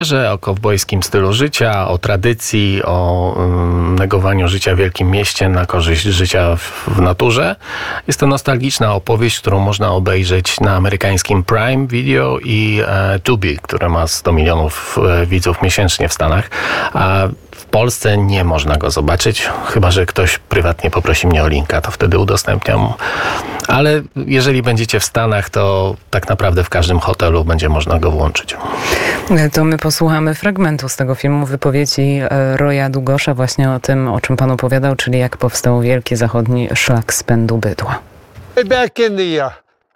o kowbojskim stylu życia, o tradycji, o negowaniu życia w wielkim mieście na korzyść życia w naturze. Jest to nostalgiczna opowieść, którą można obejrzeć na amerykańskim Prime Video i Tubi, które ma 100 milionów widzów miesięcznie w Stanach. A w Polsce nie można go zobaczyć, chyba że ktoś prywatnie poprosi mnie o linka, to wtedy udostępniam. Ale jeżeli będziecie w Stanach, to tak naprawdę w każdym hotelu będzie można go włączyć. To my posłuchamy fragmentu z tego filmu, wypowiedzi Roya Długosza właśnie o tym, o czym pan opowiadał, czyli jak powstał Wielki Zachodni Szlak Spędu Bydła. Back in the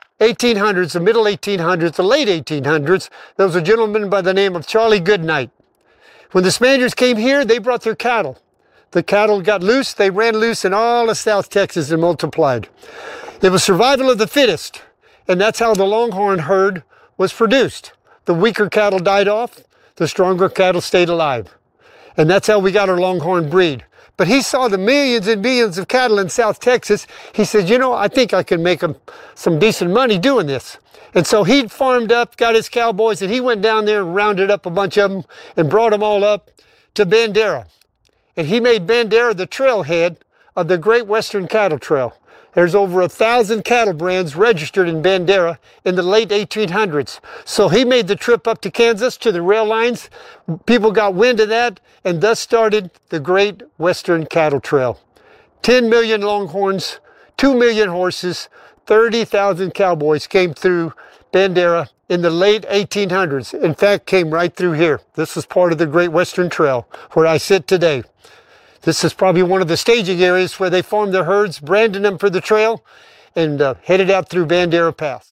1800s, the middle 1800s, the late 1800s, there was a gentleman by the name of Charlie Goodnight. When the Spaniards came here, they brought their cattle. The cattle got loose, they ran loose in all of South Texas and multiplied. It was survival of the fittest, and that's how the Longhorn herd was produced. The weaker cattle died off, the stronger cattle stayed alive. And that's how we got our Longhorn breed. But he saw the millions and millions of cattle in South Texas. He said, you know, I think I can make some decent money doing this. And so he farmed up, got his cowboys, and he went down there and rounded up a bunch of them and brought them all up to Bandera. And he made Bandera the trailhead of the Great Western Cattle Trail. There's over 1,000 cattle brands registered in Bandera in the late 1800s. So he made the trip up to Kansas to the rail lines. People got wind of that, and thus started the Great Western Cattle Trail. 10 million Longhorns, 2 million horses, 30,000 cowboys came through Bandera in the late 1800s. In fact, came right through here. This was part of the Great Western Trail where I sit today. This is probably one of the staging areas where they formed their herds, branded them for the trail, and headed out through Bandera Pass.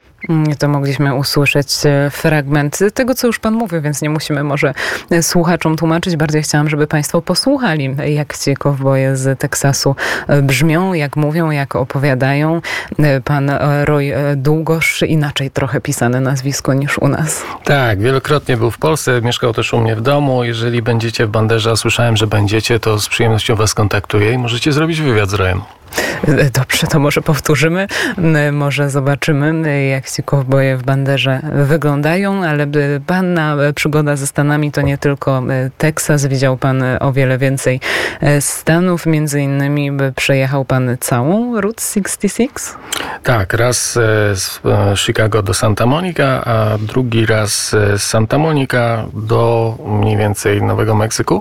To mogliśmy usłyszeć fragment tego, co już pan mówił, więc nie musimy może słuchaczom tłumaczyć. Bardziej chciałam, żeby państwo posłuchali, jak ci kowboje z Teksasu brzmią, jak mówią, jak opowiadają. Pan Roy Długosz, inaczej trochę pisane nazwisko niż u nas. Tak, wielokrotnie był w Polsce, mieszkał też u mnie w domu. Jeżeli będziecie w Banderze, a słyszałem, że będziecie, to z przyjemnością was kontaktuję i możecie zrobić wywiad z Royem. Dobrze, to może powtórzymy, może zobaczymy, jak ci kowboje w Banderze wyglądają, ale pana przygoda ze Stanami to nie tylko Teksas, widział pan o wiele więcej stanów, między innymi przejechał pan całą Route 66? Tak, raz z Chicago do Santa Monica, a drugi raz z Santa Monica do mniej więcej Nowego Meksyku.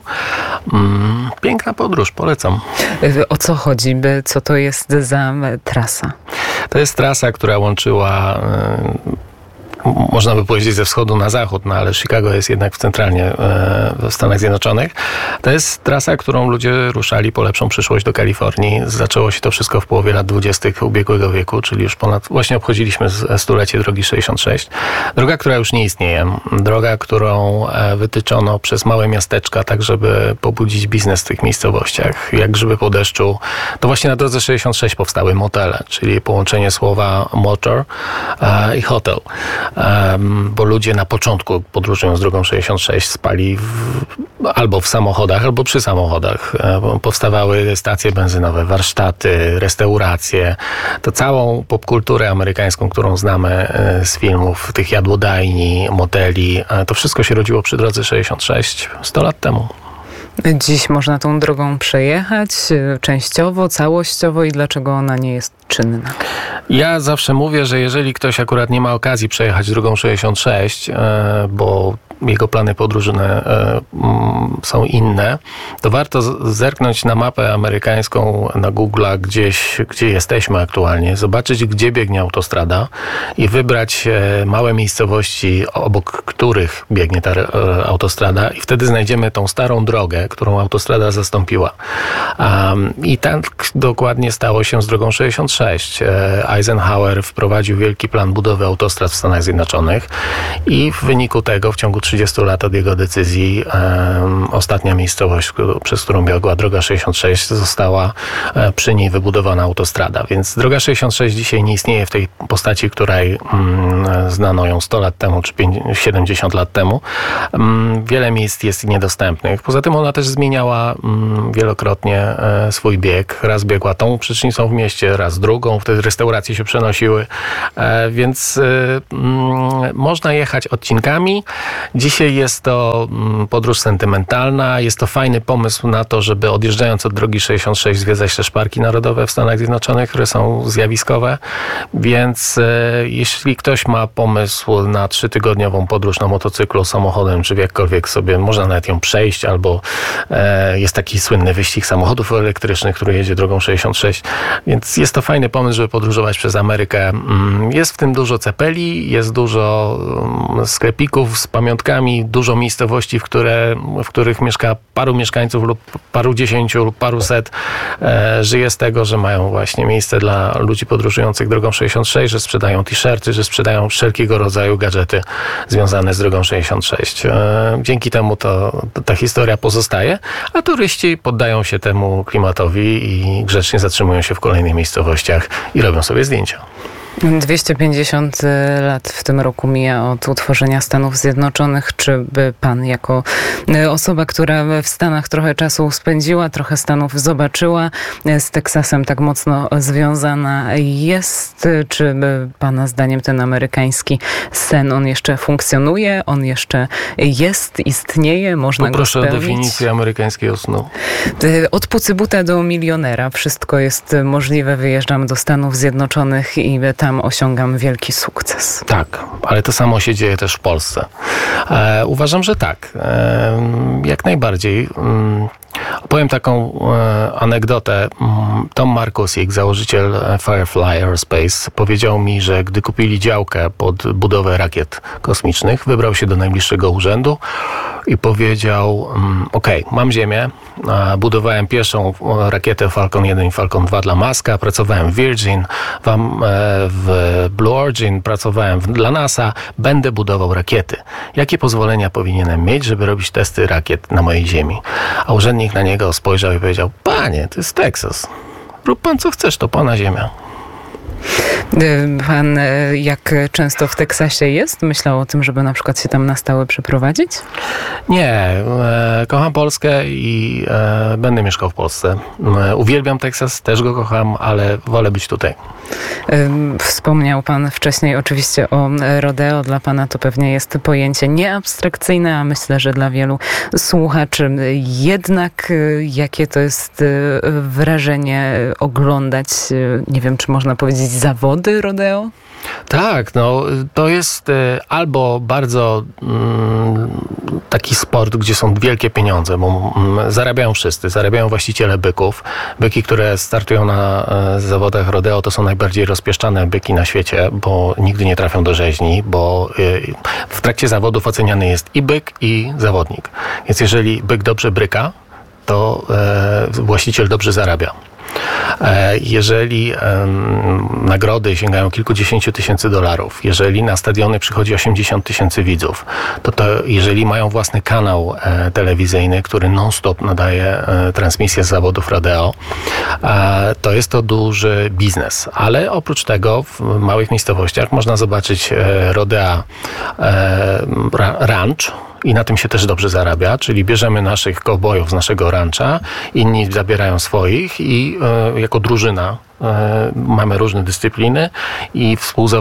Piękna podróż, polecam. O co chodzi? Co to jest za trasa? To jest trasa, która łączyła, można by powiedzieć, ze wschodu na zachód, no ale Chicago jest jednak centralnie w Stanach Zjednoczonych. To jest trasa, którą ludzie ruszali po lepszą przyszłość do Kalifornii. Zaczęło się to wszystko w połowie lat 20. ubiegłego wieku, czyli już właśnie obchodziliśmy stulecie drogi 66. Droga, która już nie istnieje. Droga, którą wytyczono przez małe miasteczka, tak żeby pobudzić biznes w tych miejscowościach. Jak grzyby po deszczu. To właśnie na drodze 66 powstały motele, czyli połączenie słowa motor i hotel. Bo ludzie na początku, podróżując drogą 66, spali albo w samochodach, albo przy samochodach. Powstawały stacje benzynowe, warsztaty, restauracje. To całą popkulturę amerykańską, którą znamy z filmów, tych jadłodajni, moteli, to wszystko się rodziło przy drodze 66 100 lat temu. Dziś można tą drogą przejechać częściowo, całościowo i dlaczego ona nie jest czynna? Ja zawsze mówię, że jeżeli ktoś akurat nie ma okazji przejechać drogą 66, bo jego plany podróżne są inne, to warto zerknąć na mapę amerykańską, na Google'a gdzie jesteśmy aktualnie, zobaczyć, gdzie biegnie autostrada i wybrać małe miejscowości, obok których biegnie ta autostrada i wtedy znajdziemy tą starą drogę, którą autostrada zastąpiła. I tak dokładnie stało się z drogą 66. Eisenhower wprowadził wielki plan budowy autostrad w Stanach Zjednoczonych i w wyniku tego w ciągu 30 lat od jego decyzji ostatnia miejscowość, przez którą biegła droga 66, została przy niej wybudowana autostrada. Więc droga 66 dzisiaj nie istnieje w tej postaci, której znano ją 100 lat temu czy 70 lat temu. Wiele miejsc jest niedostępnych. Poza tym ona też zmieniała wielokrotnie swój bieg. Raz biegła tą przecznicą w mieście, raz drugą. Wtedy restauracje się przenosiły. Więc można jechać odcinkami. Dzisiaj jest to podróż sentymentalna, jest to fajny pomysł na to, żeby odjeżdżając od drogi 66 zwiedzać też parki narodowe w Stanach Zjednoczonych, które są zjawiskowe, więc jeśli ktoś ma pomysł na 3-tygodniową podróż na motocyklu, samochodem, czy jakkolwiek sobie, można nawet ją przejść, albo jest taki słynny wyścig samochodów elektrycznych, który jedzie drogą 66, więc jest to fajny pomysł, żeby podróżować przez Amerykę. Jest w tym dużo cepeli, jest dużo sklepików z pamiątkami, dużo miejscowości, w których mieszka paru mieszkańców lub paru dziesięciu lub paruset. Żyje z tego, że mają właśnie miejsce dla ludzi podróżujących drogą 66, że sprzedają t-shirty, że sprzedają wszelkiego rodzaju gadżety związane z drogą 66. Dzięki temu ta historia pozostaje, a turyści poddają się temu klimatowi i grzecznie zatrzymują się w kolejnych miejscowościach i robią sobie zdjęcia. 250 lat w tym roku mija od utworzenia Stanów Zjednoczonych. Czy by pan jako osoba, która w Stanach trochę czasu spędziła, trochę Stanów zobaczyła, z Teksasem tak mocno związana jest? Czy by pana zdaniem ten amerykański sen, on jeszcze funkcjonuje? On jeszcze jest, istnieje? Można Poproszę go spełnić? o definicję amerykańskiego snu. Od pucybuta do milionera. Wszystko jest możliwe. Wyjeżdżam do Stanów Zjednoczonych i tam osiągam wielki sukces. Tak, ale to samo się dzieje też w Polsce. Uważam, że tak. Jak najbardziej. Opowiem taką anegdotę. Tom Markusik, założyciel Firefly Aerospace, powiedział mi, że gdy kupili działkę pod budowę rakiet kosmicznych, wybrał się do najbliższego urzędu i powiedział: mam ziemię, budowałem pierwszą rakietę Falcon 1 i Falcon 2 dla Muska, pracowałem w Virgin, w Blue Origin, pracowałem dla NASA, będę budował rakiety. Jakie pozwolenia powinienem mieć, żeby robić testy rakiet na mojej ziemi? A urzędnik na niego spojrzał i powiedział: panie, to jest Teksas. Rób pan co chcesz, to pana ziemia. Pan jak często w Teksasie jest? Myślał o tym, żeby na przykład się tam na stałe przeprowadzić? Nie, kocham Polskę i będę mieszkał w Polsce. Uwielbiam Teksas, też go kocham, ale wolę być tutaj. Wspomniał pan wcześniej oczywiście o rodeo. Dla pana to pewnie jest pojęcie nieabstrakcyjne, a myślę, że dla wielu słuchaczy jednak jakie to jest wrażenie oglądać, nie wiem, czy można powiedzieć, zawody rodeo? Tak, to jest albo bardzo taki sport, gdzie są wielkie pieniądze, bo zarabiają wszyscy. Zarabiają właściciele byków. Byki, które startują na zawodach rodeo, to są najbardziej rozpieszczane byki na świecie, bo nigdy nie trafią do rzeźni, bo w trakcie zawodów oceniany jest i byk, i zawodnik. Więc jeżeli byk dobrze bryka, to właściciel dobrze zarabia. Jeżeli nagrody sięgają kilkudziesięciu tysięcy dolarów, jeżeli na stadiony przychodzi 80 000 widzów, to jeżeli mają własny kanał telewizyjny, który non-stop nadaje transmisję z zawodów rodeo, to jest to duży biznes. Ale oprócz tego w małych miejscowościach można zobaczyć rodea ranch, i na tym się też dobrze zarabia, czyli bierzemy naszych kowbojów z naszego rancha, inni zabierają swoich i jako drużyna mamy różne dyscypliny i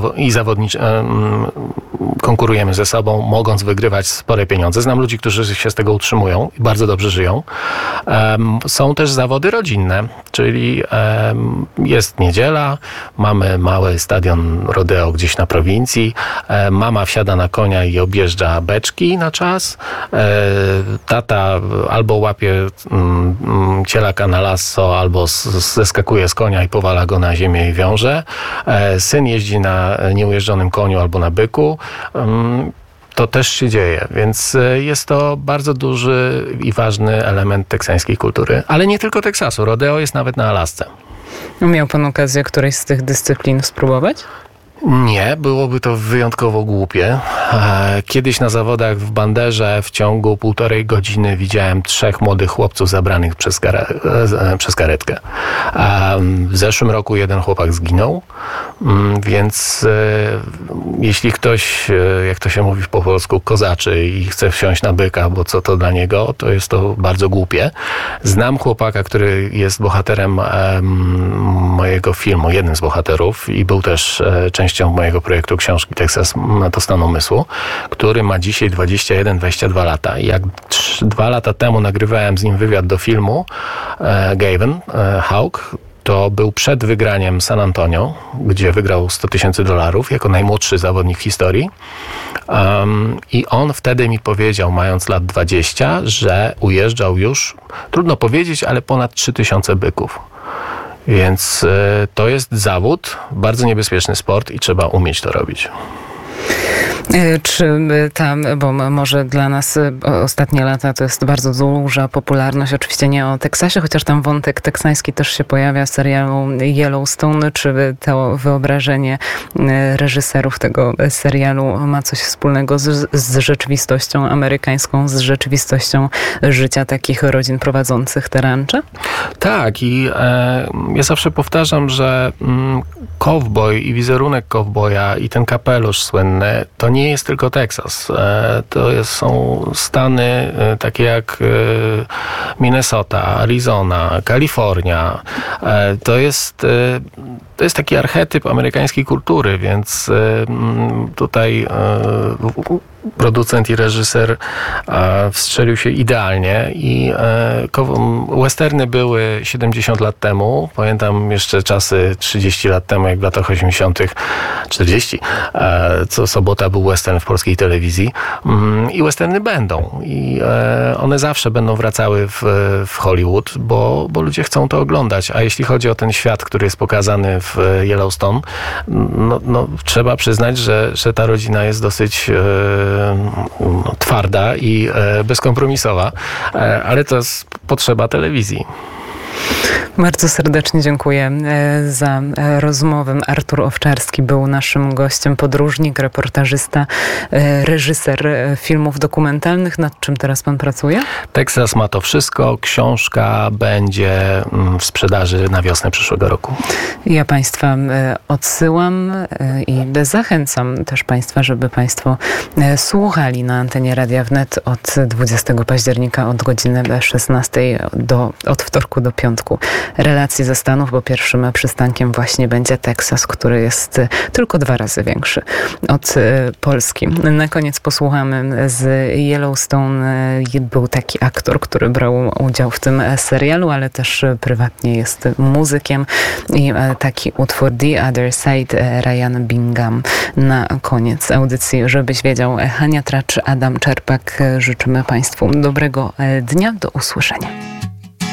konkurujemy ze sobą, mogąc wygrywać spore pieniądze. Znam ludzi, którzy się z tego utrzymują i bardzo dobrze żyją. Są też zawody rodzinne, czyli jest niedziela, mamy mały stadion rodeo gdzieś na prowincji, mama wsiada na konia i objeżdża beczki na czas, tata albo łapie cielaka na lasso, albo zeskakuje z konia i powala go na ziemię i wiąże. Syn jeździ na nieujeżdżonym koniu albo na byku. To też się dzieje, więc jest to bardzo duży i ważny element teksańskiej kultury. Ale nie tylko Teksasu. Rodeo jest nawet na Alasce. Miał pan okazję którejś z tych dyscyplin spróbować? Nie, byłoby to wyjątkowo głupie. Kiedyś na zawodach w Banderze w ciągu 1,5 godziny widziałem 3 młodych chłopców zabranych przez karetkę. W zeszłym roku 1 chłopak zginął, więc jeśli ktoś, jak to się mówi po polsku, kozaczy i chce wsiąść na byka, bo co to dla niego, to jest to bardzo głupie. Znam chłopaka, który jest bohaterem mojego filmu, jednym z bohaterów i był też częścią częścią mojego projektu książki Teksas to stan umysłu, który ma dzisiaj 21-22 lata. I jak 2 lata temu nagrywałem z nim wywiad do filmu Gavin Hawk, to był przed wygraniem San Antonio, gdzie wygrał $100,000 jako najmłodszy zawodnik w historii. I on wtedy mi powiedział, mając lat 20, że ujeżdżał już, trudno powiedzieć, ale ponad 3000 byków. Więc to jest zawód, bardzo niebezpieczny sport i trzeba umieć to robić. Czy tam, bo może dla nas ostatnie lata to jest bardzo duża popularność, oczywiście nie o Teksasie, chociaż tam wątek teksański też się pojawia w serialu Yellowstone. Czy to wyobrażenie reżyserów tego serialu ma coś wspólnego z rzeczywistością amerykańską, z rzeczywistością życia takich rodzin prowadzących te rancze? Tak, i ja zawsze powtarzam, że kowboj i wizerunek kowboja i ten kapelusz słynny to nie jest tylko Teksas. Są stany takie jak Minnesota, Arizona, Kalifornia. To jest taki archetyp amerykańskiej kultury, więc tutaj producent i reżyser wstrzelił się idealnie i westerny były 70 lat temu. Pamiętam jeszcze czasy 30 lat temu, jak w latach 80., 40, co sobota był western w polskiej telewizji. I westerny będą. I one zawsze będą wracały w Hollywood, bo ludzie chcą to oglądać. A jeśli chodzi o ten świat, który jest pokazany w Yellowstone, no trzeba przyznać, że ta rodzina jest dosyć twarda i bezkompromisowa, ale to jest potrzeba telewizji. Bardzo serdecznie dziękuję za rozmowę. Artur Owczarski był naszym gościem, podróżnik, reportażysta, reżyser filmów dokumentalnych. Nad czym teraz pan pracuje? Teksas ma to wszystko. Książka będzie w sprzedaży na wiosnę przyszłego roku. Ja państwa odsyłam i zachęcam też państwa, żeby państwo słuchali na antenie Radia Wnet od 20 października od godziny 16 od wtorku do piątku. Relacji ze Stanów, bo pierwszym przystankiem właśnie będzie Teksas, który jest tylko 2 razy większy od Polski. Na koniec posłuchamy z Yellowstone. Był taki aktor, który brał udział w tym serialu, ale też prywatnie jest muzykiem i taki utwór The Other Side, Ryan Bingham. Na koniec audycji, żebyś wiedział, Hania Tracz, Adam Czerpak. Życzymy państwu dobrego dnia. Do usłyszenia.